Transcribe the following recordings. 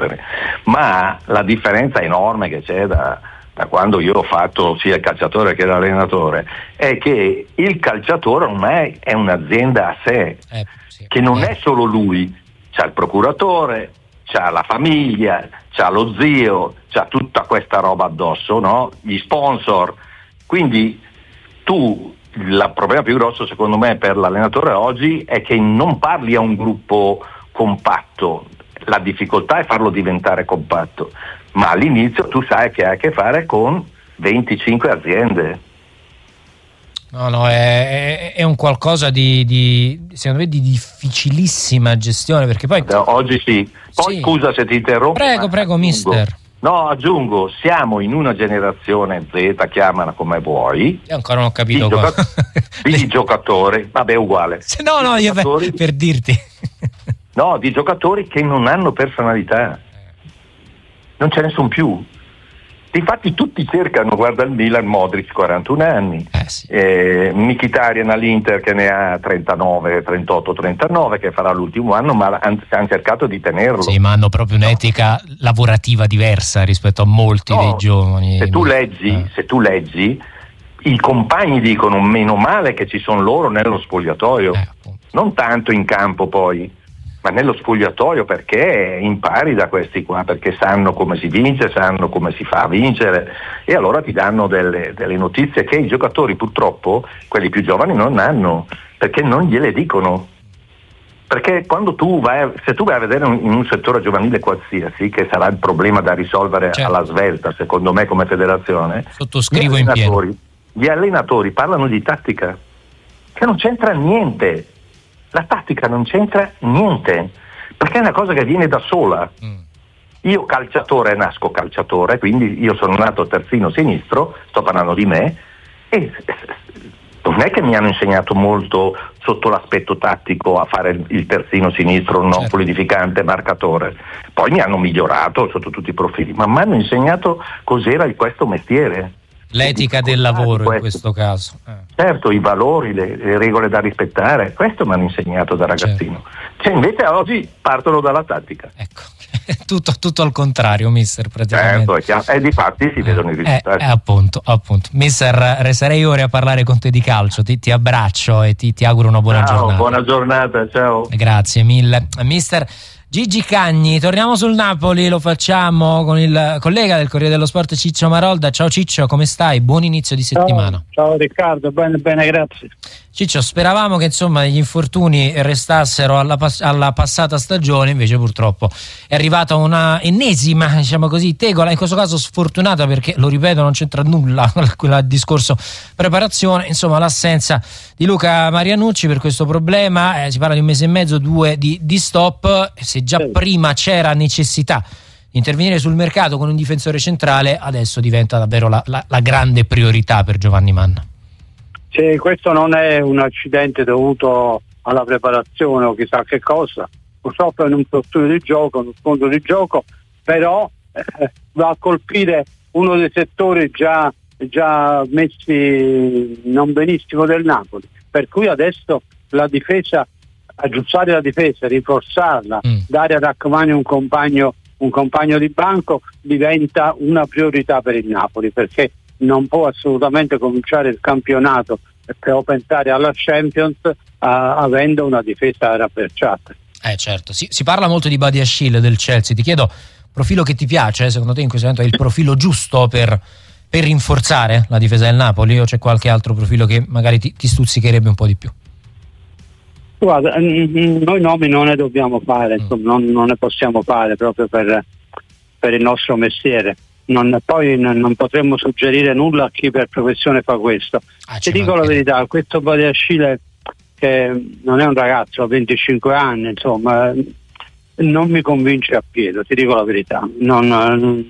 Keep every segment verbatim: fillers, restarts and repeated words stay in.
escludere, ma la differenza enorme che c'è da, da quando io ho fatto sia il calciatore che l'allenatore è che il calciatore ormai è un'azienda a sé, eh, sì. che non eh. è solo lui, c'ha il procuratore, c'ha la famiglia, c'ha lo zio, c'ha tutta questa roba addosso, no? Gli sponsor. Quindi tu, il problema più grosso secondo me per l'allenatore oggi è che non parli a un gruppo compatto, la difficoltà è farlo diventare compatto, ma all'inizio tu sai che hai a che fare con venticinque aziende. No, no, è, è un qualcosa di, di secondo me di difficilissima gestione, perché poi oggi sì. Poi sì. Scusa se ti interrompo. Prego, prego, aggiungo, mister. No, aggiungo, siamo in una generazione Z, chiamala come vuoi. Io ancora non ho capito di, qua. gioca- di giocatori, vabbè, uguale. No, no, io per, per dirti. No, di giocatori che non hanno personalità. Non ce ne sono più. Infatti tutti cercano, guarda il Milan, Modric quarantuno anni, eh sì. eh, Mkhitaryan all'Inter che ne ha trentanove, trentotto, trentanove, che farà l'ultimo anno, ma hanno han cercato di tenerlo. Sì, ma hanno proprio un'etica no. lavorativa diversa rispetto a molti no, dei giovani. Se tu leggi, eh. se tu leggi, i compagni dicono meno male che ci sono loro nello spogliatoio, eh, non tanto in campo poi, ma nello spogliatoio, perché impari da questi qua, perché sanno come si vince, sanno come si fa a vincere, e allora ti danno delle, delle notizie che i giocatori purtroppo, quelli più giovani, non hanno, perché non gliele dicono. Perché quando tu vai, se tu vai a vedere un, in un settore giovanile qualsiasi, che sarà il problema da risolvere certo. alla svelta, secondo me come federazione, sottoscrivo in pieno. Gli allenatori parlano di tattica, che non c'entra niente. La tattica non c'entra niente, perché è una cosa che viene da sola. Mm. Io calciatore, nasco calciatore, quindi io sono nato terzino sinistro, sto parlando di me, e non è che mi hanno insegnato molto sotto l'aspetto tattico a fare il terzino sinistro, non certo. fluidificante, marcatore. Poi mi hanno migliorato sotto tutti i profili, ma mi hanno insegnato cos'era questo mestiere. L'etica del lavoro questo. In questo caso. Eh. Certo, i valori, le, le regole da rispettare, questo mi hanno insegnato da ragazzino. Certo. Cioè invece oggi partono dalla tattica. Ecco, tutto, tutto al contrario, mister, praticamente. Certo, è chiaro. E difatti si eh, vedono i risultati. Eh, eh, appunto, appunto. Mister, resterei ore a parlare con te di calcio, ti, ti abbraccio e ti, ti auguro una buona ciao, giornata. Buona giornata, ciao. Grazie mille. Mister Gigi Cagni, torniamo sul Napoli, lo facciamo con il collega del Corriere dello Sport Ciccio Marolda. Ciao Ciccio, come stai? Buon inizio di settimana. Ciao, ciao Riccardo, bene bene, grazie. Ciccio, speravamo che insomma gli infortuni restassero alla, pass- alla passata stagione, invece purtroppo è arrivata una ennesima, diciamo così, tegola, in questo caso sfortunata perché, lo ripeto, non c'entra nulla con il discorso preparazione, insomma l'assenza di Luca Marianucci per questo problema, eh, si parla di un mese e mezzo, due di, di stop. Se già sì. prima c'era necessità di intervenire sul mercato con un difensore centrale, adesso diventa davvero la, la, la grande priorità per Giovanni Manna. Sì, questo non è un accidente dovuto alla preparazione o chissà che cosa, purtroppo è un infortunio di gioco, uno scontro di gioco, però eh, va a colpire uno dei settori già, già messi non benissimo del Napoli, per cui adesso la difesa, aggiustare la difesa, rinforzarla, mm. dare a Rachmani un compagno, un compagno di banco diventa una priorità per il Napoli, perché non può assolutamente cominciare il campionato o pensare alla Champions uh, avendo una difesa rafforzata. Eh certo, si, si parla molto di Badiashile del Chelsea, ti chiedo, profilo che ti piace, secondo te in questo momento è il profilo giusto per, per rinforzare la difesa del Napoli, o c'è qualche altro profilo che magari ti, ti stuzzicherebbe un po' di più? Guarda, noi nomi non ne dobbiamo fare, mm. insomma, non, non ne possiamo fare proprio per, per il nostro mestiere. Non, poi non, non potremmo suggerire nulla a chi per professione fa questo. Ah, ti dico la verità, questo Badiashile, che non è un ragazzo, ha venticinque anni, insomma, non mi convince appieno, ti dico la verità. Non, non,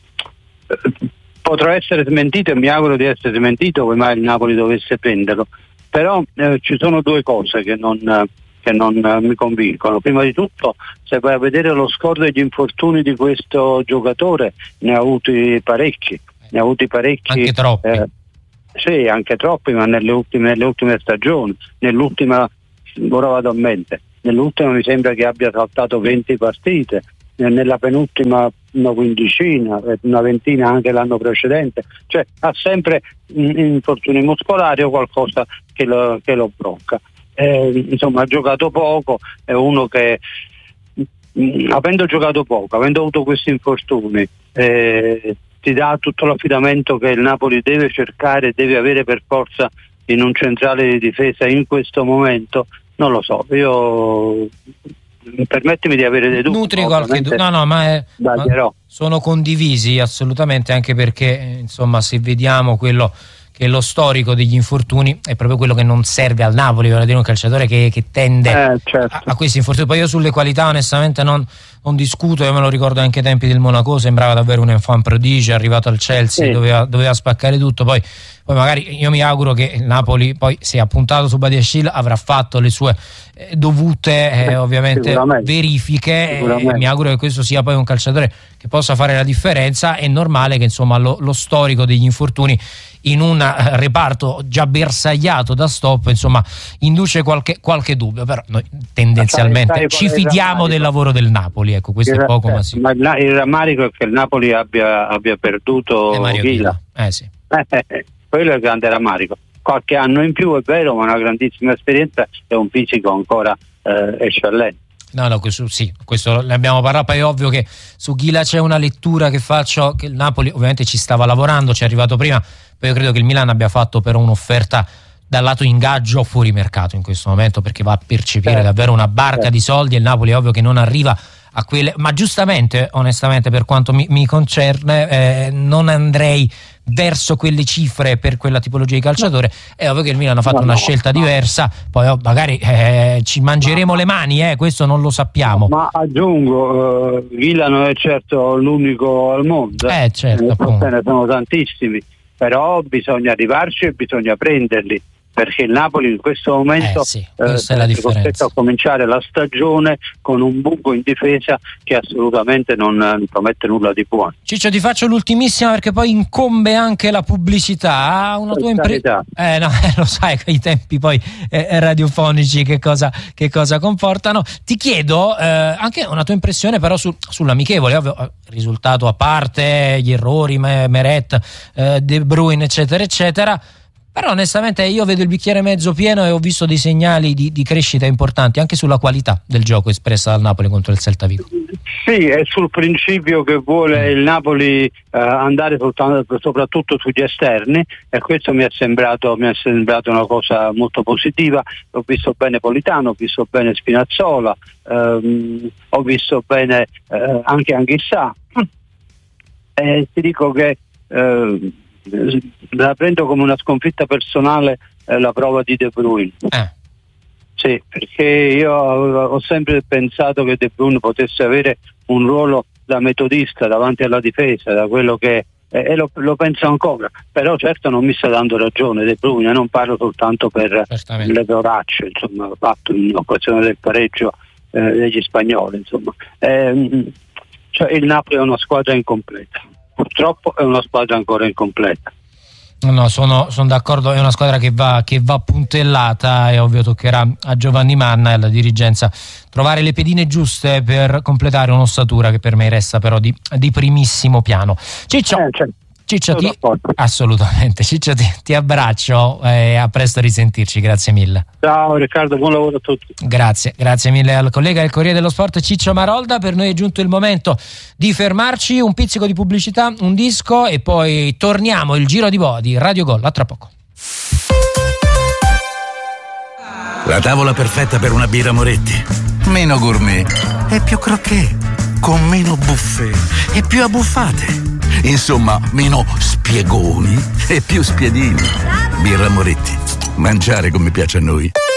potrò essere smentito e mi auguro di essere smentito come mai il Napoli dovesse prenderlo, però eh, ci sono due cose che non... che non uh, mi convincono. Prima di tutto, se vai a vedere lo score degli infortuni di questo giocatore, ne ha avuti parecchi, ne ha avuti parecchi. Anche troppi. Eh, sì, anche troppi, ma nelle ultime, nelle ultime stagioni. Nell'ultima, ora vado a mente, nell'ultima mi sembra che abbia saltato venti partite, nella penultima una quindicina, una ventina anche l'anno precedente, cioè ha sempre infortuni muscolari o qualcosa che lo, che lo blocca. Eh, insomma, ha giocato poco, è uno che mh, avendo giocato poco, avendo avuto questi infortuni, eh, ti dà tutto l'affidamento che il Napoli deve cercare, deve avere per forza in un centrale di difesa in questo momento. Non lo so, io permettimi di avere dei dubbi. Nutri qualche dubbio. No, no, ma, è, ma sono condivisi assolutamente, anche perché insomma, se vediamo quello che è lo storico degli infortuni, è proprio quello che non serve al Napoli, vale a dire un calciatore che, che tende eh, certo. a, a questi infortuni. Poi io sulle qualità onestamente non, non discuto, io me lo ricordo anche ai tempi del Monaco, sembrava davvero un enfant prodigio, è arrivato al Chelsea, sì. doveva, doveva spaccare tutto, poi, poi magari io mi auguro che il Napoli poi si è puntato su Badiashile, avrà fatto le sue eh, dovute eh, ovviamente verifiche, e mi auguro che questo sia poi un calciatore che possa fare la differenza. È normale che insomma lo, lo storico degli infortuni in un reparto già bersagliato da stop insomma induce qualche, qualche dubbio, però noi tendenzialmente sai, sai, ci fidiamo del lavoro del Napoli, ecco, questo il, è poco ma sì. Ma il, il rammarico è che il Napoli abbia, abbia perduto Ghila. Eh sì. Quello è il grande rammarico. Qualche anno in più è vero, ma una grandissima esperienza e un fisico ancora eh, eccellente. No, no, questo sì, questo ne abbiamo parlato. Poi è ovvio che su Ghila c'è una lettura che faccio, che il Napoli ovviamente ci stava lavorando, ci è arrivato prima, poi io credo che il Milan abbia fatto però un'offerta dal lato ingaggio fuori mercato in questo momento, perché va a percepire certo. davvero una barca certo. di soldi, e il Napoli è ovvio che non arriva a quelle, ma giustamente, onestamente, per quanto mi, mi concerne, eh, non andrei verso quelle cifre per quella tipologia di calciatore. È ovvio che il Milan ha fatto no, una no, scelta no. diversa, poi oh, magari eh, ci mangeremo no. le mani, eh, questo non lo sappiamo. Ma aggiungo, uh, Ghila non è certo l'unico al mondo, eh, certo, ce ne sono tantissimi, però bisogna arrivarci e bisogna prenderli, perché il Napoli in questo momento eh sì, questa eh, è la differenza. È costretto a cominciare la stagione con un buco in difesa che assolutamente non, non promette nulla di buono. Ciccio, ti faccio l'ultimissima perché poi incombe anche la pubblicità. Una tua impresa? Eh no, eh, lo sai, i tempi poi eh, radiofonici che cosa, che cosa comportano. Ti chiedo eh, anche una tua impressione però su, sull'amichevole, ovvio, risultato a parte, gli errori, Meret, eh, De Bruyne, eccetera, eccetera. Però onestamente io vedo il bicchiere mezzo pieno e ho visto dei segnali di, di crescita importanti anche sulla qualità del gioco espressa dal Napoli contro il Celta Vigo. Sì, è sul principio che vuole il Napoli eh, andare soltanto, soprattutto sugli esterni, e questo mi è sembrato mi è sembrato una cosa molto positiva. Ho visto bene Politano, ho visto bene Spinazzola, ehm, ho visto bene eh, anche Anghissà. E ti dico che eh, la prendo come una sconfitta personale eh, la prova di De Bruyne. Eh. Sì, perché io ho sempre pensato che De Bruyne potesse avere un ruolo da metodista davanti alla difesa, da quello che eh, e lo, lo penso ancora, però certo non mi sta dando ragione De Bruyne, non parlo soltanto per le doracce, insomma, fatto in occasione del pareggio eh, degli spagnoli, insomma. Eh, cioè il Napoli è una squadra incompleta. Purtroppo è una squadra ancora incompleta. No, sono, sono d'accordo, è una squadra che va, che va puntellata. È ovvio toccherà a Giovanni Manna e alla dirigenza trovare le pedine giuste per completare un'ossatura che per me resta però di, di primissimo piano. Ciccio, eh, certo. Ciccio ti, assolutamente Ciccio ti, ti abbraccio e a presto a risentirci, grazie mille. Ciao Riccardo, buon lavoro a tutti. Grazie, grazie mille al collega del Corriere dello Sport Ciccio Marolda. Per noi è giunto il momento di fermarci, un pizzico di pubblicità, un disco e poi torniamo. Il giro di boa di Radio Gol, a tra poco. La tavola perfetta per una birra Moretti, meno gourmet e più croquet, con meno buffet e più abbuffate. Insomma, meno spiegoni e più spiedini. Birra Moretti. Mangiare come piace a noi.